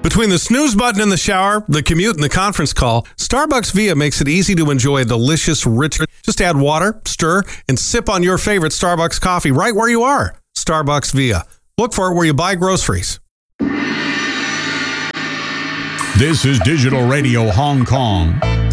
Between the snooze button in the shower, the commute, and the conference call, Starbucks Via makes it easy to enjoy a delicious, rich. Just add water, stir, and sip on your favorite Starbucks coffee right where you are. Starbucks Via. Look for it where you buy groceries. This is Digital Radio Hong Kong.